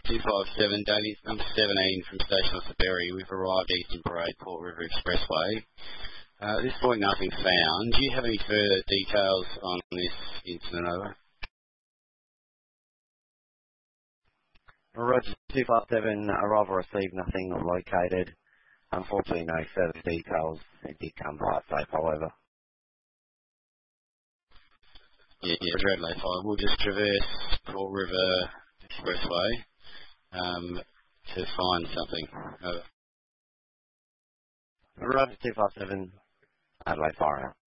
257, Danny's number 17 from Station Berry. We've arrived Eastern Parade, Port River Expressway. At this point, nothing found. Do you have any further details on this incident, over? Roger 257, arrival received, nothing located. Unfortunately, no further details. It did come by safe, however. Yeah, Red Lake 5. We'll just traverse Port River Expressway to find something. Over. Roger 257, Adelaide Fire.